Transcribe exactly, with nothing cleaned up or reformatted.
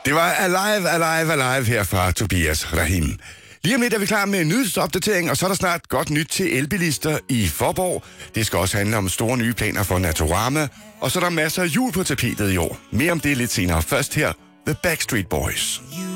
Det var Alive, Alive, Alive her fra Tobias Rahim. Lige om lidt er vi klar med en nyhedsopdatering, og så er der snart godt nyt til elbilister i Faaborg. Det skal også handle om store nye planer for Naturama, og så er der masser af jul på tapetet i år. Mere om det lidt senere. Først her, The Backstreet Boys.